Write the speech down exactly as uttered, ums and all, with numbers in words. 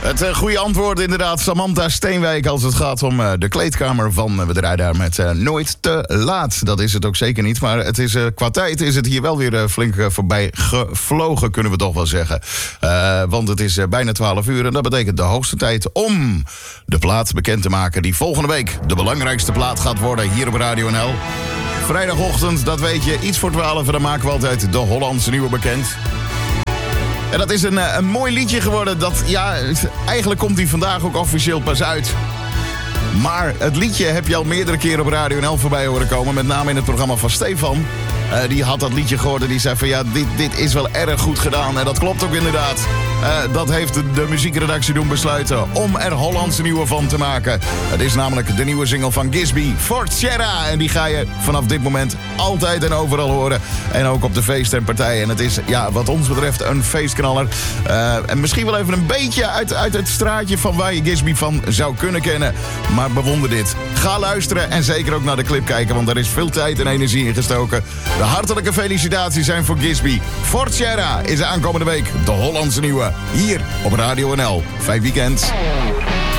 Het uh, goede antwoord inderdaad, Samantha Steenwijk, als het gaat om uh, de kleedkamer van... Uh, we draaien daar met uh, Nooit te laat. Dat is het ook zeker niet, maar het is, uh, qua tijd is het hier wel weer uh, flink uh, voorbij gevlogen, kunnen we toch wel zeggen. Uh, want het is uh, bijna twaalf uur en dat betekent de hoogste tijd om de plaat bekend te maken... die volgende week de belangrijkste plaat gaat worden hier op Radio N L. Vrijdagochtend, dat weet je, iets voor twaalf, en dan maken we altijd de Hollandse Nieuwe bekend. En dat is een, een mooi liedje geworden. Dat, ja, eigenlijk komt hij vandaag ook officieel pas uit. Maar het liedje heb je al meerdere keren op Radio N L voorbij horen komen. Met name in het programma van Stefan. Uh, die had dat liedje gehoord en die zei van ja, dit, dit is wel erg goed gedaan. En dat klopt ook inderdaad. Uh, dat heeft de, de muziekredactie doen besluiten om er Hollandse Nieuwe van te maken. Het is namelijk de nieuwe single van Gisby, Fort Sierra. En die ga je vanaf dit moment altijd en overal horen. En ook op de feesten en partijen. En het is, ja, wat ons betreft een feestknaller. Uh, en misschien wel even een beetje uit, uit het straatje van waar je Gisby van zou kunnen kennen. Maar bewonder dit. Ga luisteren en zeker ook naar de clip kijken, want er is veel tijd en energie in gestoken. De hartelijke felicitaties zijn voor Gisby. Fort Sierra is aankomende week de Hollandse Nieuwe. Hier op Radio N L. Fijn weekend.